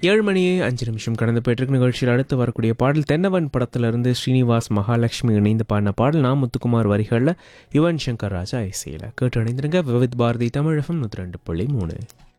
7:05 கடந்து போயிட்டு நிகழ்ச்சியில் அடுத்து வரக்கூடிய பாடல் தென்னவன் படத்திலிருந்து ஸ்ரீனிவாஸ் மகாலட்சுமி இணைந்து பாடின பாடல் நான் முத்துக்குமார் வரிகளில் யுவன் சங்கர் ராஜா இசையில் கேட்டு இணைந்திருங்க விவித் பாரதி தமிழகம் 102.3.